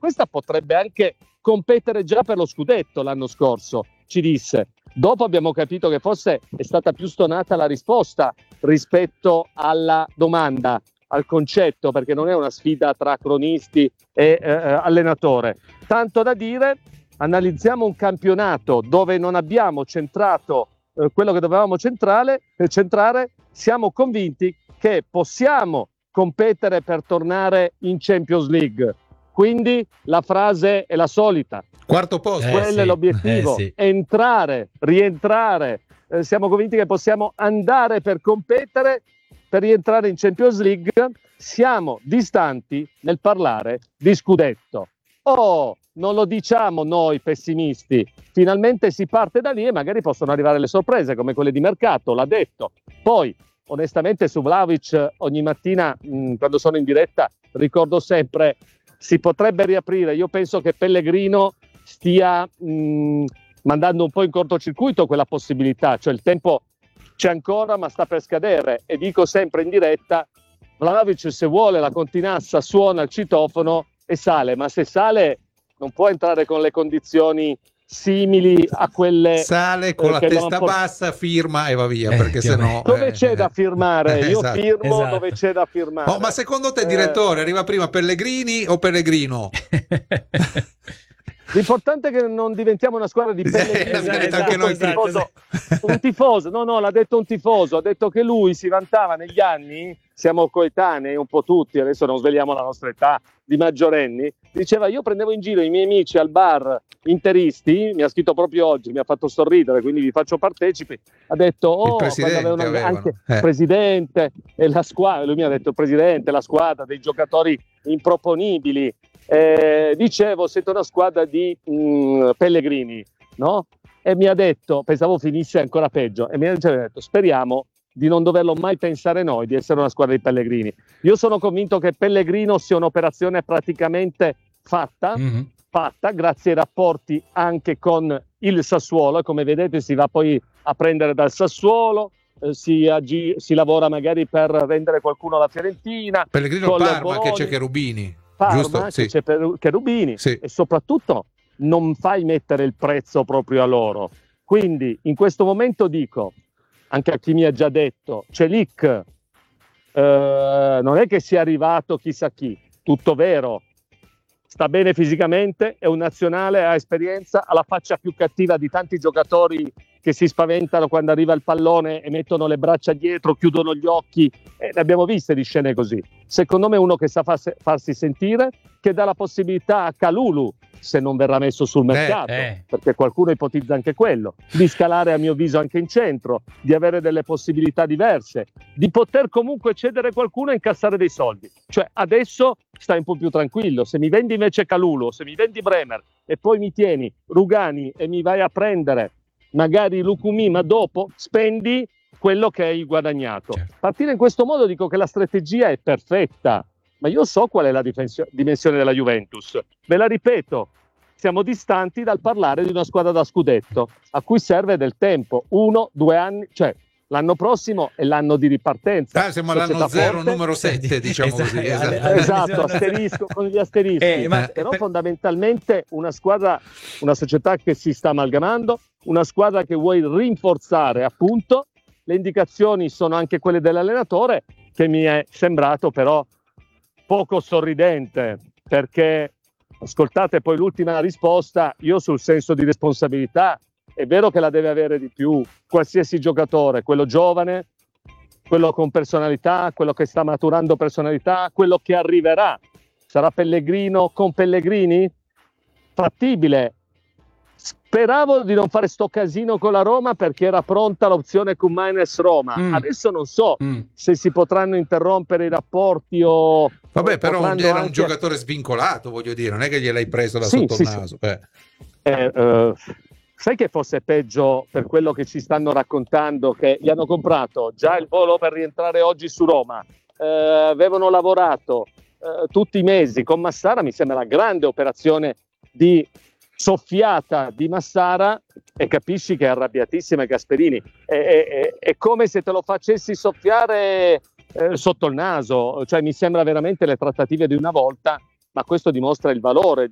questa potrebbe anche competere già per lo scudetto l'anno scorso, ci disse. Dopo abbiamo capito che forse è stata più stonata la risposta rispetto alla domanda, al concetto, perché non è una sfida tra cronisti e allenatore. Tanto da dire, analizziamo un campionato dove non abbiamo centrato quello che dovevamo centrare, siamo convinti che possiamo competere per tornare in Champions League. Quindi la frase è la solita. Quarto posto. Quello è l'obiettivo, entrare, rientrare. Siamo convinti che possiamo andare per competere, per rientrare in Champions League. Siamo distanti nel parlare di scudetto. Non lo diciamo noi pessimisti, finalmente si parte da lì e magari possono arrivare le sorprese come quelle di mercato, l'ha detto. Poi onestamente su Vlahovic ogni mattina quando sono in diretta ricordo sempre si potrebbe riaprire. Io penso che Pellegrino stia mandando un po' in cortocircuito quella possibilità, cioè il tempo c'è ancora ma sta per scadere, e dico sempre in diretta: Vlahovic se vuole la continassa suona il citofono e sale, ma se sale non può entrare con le condizioni simili a quelle, sale con la testa bassa, firma e va via, perché sennò dove c'è da firmare? Io esatto, firmo dove c'è da firmare. Ma secondo te, direttore, arriva prima Pellegrini o Pellegrino? L'importante è che non diventiamo una squadra di Pellegrini. Anche noi un tifoso, no, l'ha detto un tifoso, ha detto che lui si vantava negli anni, siamo coetanei un po' tutti, adesso non sveliamo la nostra età di maggiorenni, diceva: io prendevo in giro i miei amici al bar interisti, mi ha scritto proprio oggi, mi ha fatto sorridere, quindi vi faccio partecipi, ha detto anche presidente e la squadra, lui mi ha detto il presidente, la squadra, dei giocatori improponibili, dicevo siete una squadra di Pellegrini, no? E mi ha detto, pensavo finisse ancora peggio, e mi ha detto: speriamo di non doverlo mai pensare noi di essere una squadra di Pellegrini. Io sono convinto che Pellegrino sia un'operazione praticamente fatta grazie ai rapporti anche con il Sassuolo, e come vedete si va poi a prendere dal Sassuolo, si lavora magari per vendere qualcuno alla Fiorentina. Pellegrino Parma, che c'è Cherubini. Parma, sì. C'è Cherubini, sì. E soprattutto non fai mettere il prezzo proprio a loro. Quindi in questo momento dico, anche a chi mi ha già detto, Celik non è che sia arrivato chissà chi, tutto vero, sta bene fisicamente, è un nazionale, ha esperienza, ha la faccia più cattiva di tanti giocatori che si spaventano quando arriva il pallone e mettono le braccia dietro, chiudono gli occhi, ne abbiamo viste di scene così. Secondo me è uno che sa farsi sentire, che dà la possibilità a Kalulu, se non verrà messo sul mercato, perché qualcuno ipotizza anche quello, di scalare a mio avviso anche in centro, di avere delle possibilità diverse, di poter comunque cedere qualcuno e incassare dei soldi. Cioè adesso stai un po' più tranquillo, se mi vendi invece Kalulu, se mi vendi Bremer e poi mi tieni Rugani e mi vai a prendere magari Lukumi, ma dopo spendi quello che hai guadagnato. Certo. Partire in questo modo, dico che la strategia è perfetta, ma io so qual è la dimensione della Juventus. Ve la ripeto, siamo distanti dal parlare di una squadra da scudetto, a cui serve del tempo, 1-2 anni, cioè l'anno prossimo è l'anno di ripartenza. Siamo all'anno 0, numero 7, diciamo così. Esatto, asterisco, con gli asterischi. Però fondamentalmente una squadra, una società che si sta amalgamando, una squadra che vuoi rinforzare, appunto. Le indicazioni sono anche quelle dell'allenatore, che mi è sembrato però poco sorridente, perché ascoltate poi l'ultima risposta, io sul senso di responsabilità, è vero che la deve avere di più qualsiasi giocatore, quello giovane, quello con personalità, quello che sta maturando personalità, quello che arriverà. Sarà Pellegrino con Pellegrini? Fattibile. Speravo di non fare sto casino con la Roma perché era pronta l'opzione Koumanies Roma. Adesso non so se si potranno interrompere i rapporti o... Vabbè, però era un giocatore svincolato, voglio dire, non è che gliel'hai preso da sotto il naso. Sai che fosse peggio per quello che ci stanno raccontando, che gli hanno comprato già il volo per rientrare oggi su Roma, avevano lavorato tutti i mesi con Massara, mi sembra una grande operazione di soffiata di Massara, e capisci che è arrabbiatissima Gasperini, è come se te lo facessi soffiare sotto il naso, cioè mi sembra veramente le trattative di una volta, ma questo dimostra il valore